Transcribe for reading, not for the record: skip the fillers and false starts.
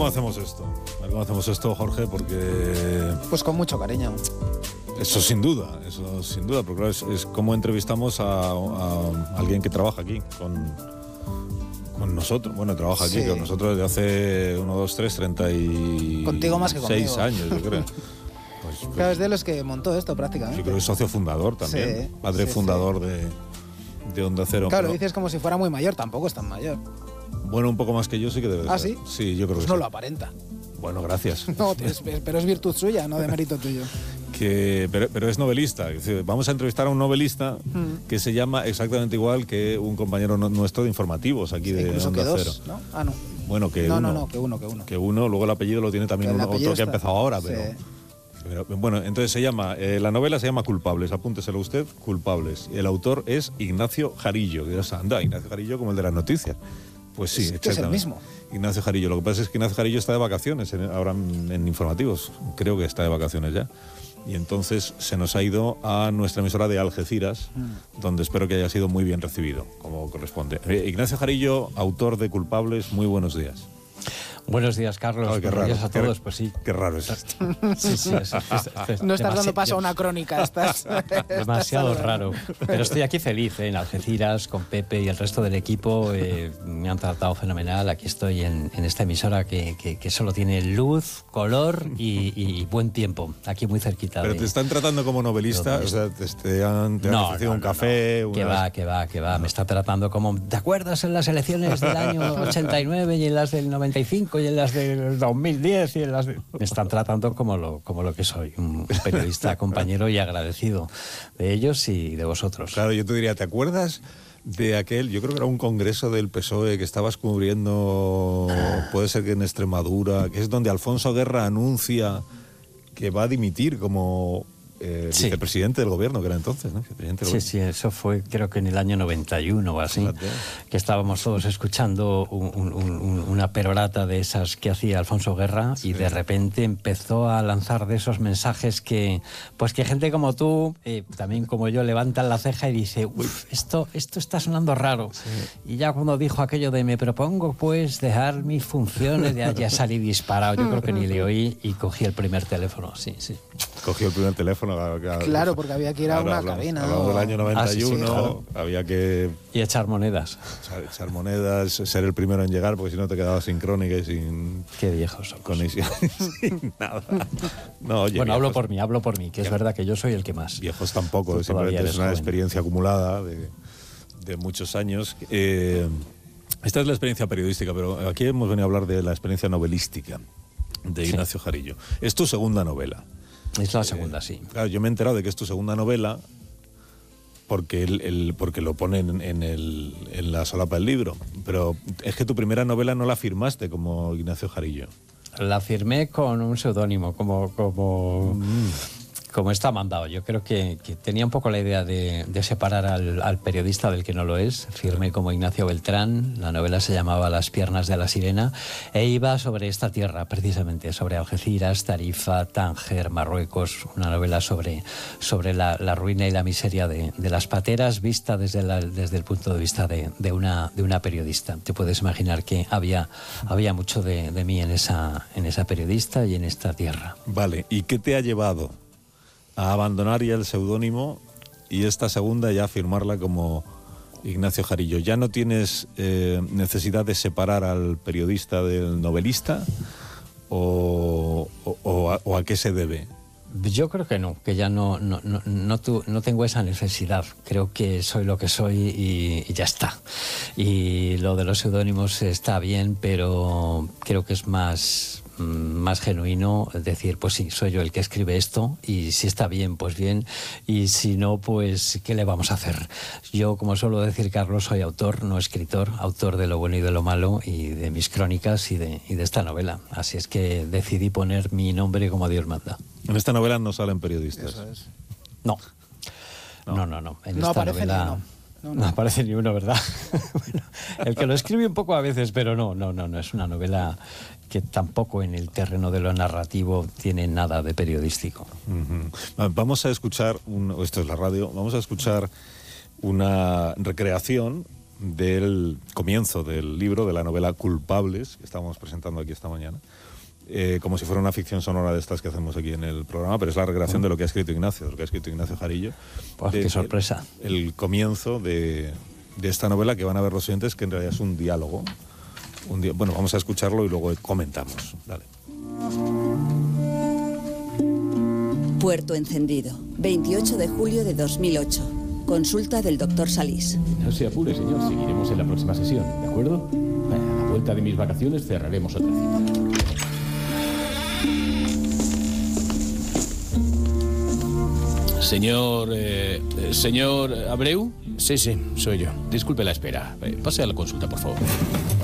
cómo hacemos esto. A ver cómo hacemos esto, Jorge, porque... Pues con mucho cariño. Eso sin duda, porque claro, es como entrevistamos a alguien que trabaja aquí con nosotros. Bueno, trabaja aquí con nosotros desde hace 1, 2, 3, 36 Contigo más que conmigo. años, yo creo. Pues, claro, es de los que montó esto prácticamente. Yo creo que es socio fundador también, padre fundador de Onda Cero. Claro, dices como si fuera muy mayor, tampoco es tan mayor. Bueno, un poco más que yo sí que debe ser. ¿Ah, sí? Sí, yo creo pues que no sí. lo aparenta. Bueno, gracias. No, pero es virtud suya, no de mérito tuyo. Pero es novelista. Es decir, vamos a entrevistar a un novelista que se llama exactamente igual que un compañero nuestro de informativos aquí de incluso Onda que Cero. dos, ¿no? Ah, no. Bueno, que uno. Que uno. Luego el apellido lo tiene también otro que ha empezado ahora, pero bueno, entonces se llama, la novela se llama Culpables, apúnteselo usted, Culpables. El autor es Ignacio Jarillo. Que anda, Ignacio Jarillo como el de las noticias. Pues sí, exactamente. Es el mismo. Ignacio Jarillo. Lo que pasa es que Ignacio Jarillo está de vacaciones ahora en informativos. Creo que está de vacaciones ya. Y entonces se nos ha ido a nuestra emisora de Algeciras, donde espero que haya sido muy bien recibido, como corresponde. Ignacio Jarillo, autor de Culpables, muy buenos días. Buenos días, Carlos. Ay, Buenos días a todos. Pues sí. Qué raro es esto. Sí, no estás dando paso a una crónica, estás demasiado raro. Pero estoy aquí feliz, en Algeciras, con Pepe y el resto del equipo. Me han tratado fenomenal. Aquí estoy en esta emisora que solo tiene luz, color y buen tiempo. Aquí muy cerquita. Pero te están tratando como novelista, o sea, te han ofrecido un café. Que va. Me está tratando como, ¿te acuerdas en las elecciones del año 89 y en las del 95 y en las del 2010 y en las de... Me están tratando como lo que soy, un periodista compañero y agradecido de ellos y de vosotros. Claro, yo te diría, ¿te acuerdas de aquel, yo creo que era un congreso del PSOE que estabas cubriendo, puede ser que en Extremadura, que es donde Alfonso Guerra anuncia que va a dimitir como vicepresidente del gobierno, que era entonces, ¿no? Sí, eso fue creo que en el año 91 o así, que estábamos todos escuchando una perorata de esas que hacía Alfonso Guerra y de repente empezó a lanzar de esos mensajes que gente como tú, también como yo, levantan la ceja y dice, esto está sonando raro. Sí. Y ya cuando dijo aquello de me propongo pues dejar mis funciones, ya salí disparado, yo creo que ni le oí y cogí el primer teléfono, sí. Cogió el primer teléfono. Claro, porque había que ir a una cabina. Hablamos del año 91, claro. Había que... Y echar monedas. Echar monedas, ser el primero en llegar, porque si no te quedabas sin crónica y sin... Qué viejos somos. Conexión, sin nada. No, oye, bueno, viejos, hablo por mí, que es verdad que yo soy el que más. Viejos tampoco, simplemente es una experiencia acumulada de muchos años. Esta es la experiencia periodística, pero aquí hemos venido a hablar de la experiencia novelística de Ignacio Jarillo. Es tu segunda novela. Es la segunda, sí. Claro, yo me he enterado de que es tu segunda novela porque lo ponen en la solapa del libro. Pero es que tu primera novela no la firmaste como Ignacio Jarillo. La firmé con un seudónimo, como está mandado. Yo creo que tenía un poco la idea de separar al periodista del que no lo es. Firmé como Ignacio Beltrán, la novela se llamaba Las piernas de la sirena e iba sobre esta tierra, precisamente, sobre Algeciras, Tarifa, Tánger, Marruecos, una novela sobre la ruina y la miseria de las pateras, vista desde el punto de vista de una periodista. Te puedes imaginar que había mucho de mí en esa periodista y en esta tierra. Vale, ¿y qué te ha llevado a abandonar ya el seudónimo y esta segunda ya firmarla como Ignacio Jarillo? ¿Ya no tienes necesidad de separar al periodista del novelista o a qué se debe? Yo creo que no, que ya no tengo esa necesidad. Creo que soy lo que soy y ya está. Y lo de los seudónimos está bien, pero creo que es más genuino decir, pues sí, soy yo el que escribe esto y si está bien, pues bien, y si no, pues ¿qué le vamos a hacer? Yo, como suelo decir, Carlos, soy autor, no escritor, autor de lo bueno y de lo malo y de mis crónicas y de esta novela. Así es que decidí poner mi nombre como Dios manda. En esta novela no salen periodistas. Eso es. No. En no esta novela no aparece ni uno, ¿verdad? Bueno, el que lo escribe un poco a veces, pero no, es una novela que tampoco en el terreno de lo narrativo tiene nada de periodístico. Uh-huh. Vamos a escuchar, esto es la radio, vamos a escuchar una recreación del comienzo del libro, de la novela Culpables, que estábamos presentando aquí esta mañana, como si fuera una ficción sonora de estas que hacemos aquí en el programa, pero es la recreación de lo que ha escrito Ignacio, Jarillo. Pues qué sorpresa. El comienzo de esta novela, que van a ver los oyentes, que en realidad es un diálogo. Bueno, vamos a escucharlo y luego comentamos. Dale. Puerto Encendido, 28 de julio de 2008. Consulta del doctor Salís. No se apure, señor. Seguiremos en la próxima sesión, ¿de acuerdo? A la vuelta de mis vacaciones cerraremos otra cita. Señor Abreu. Sí, soy yo. Disculpe la espera. Pase a la consulta, por favor.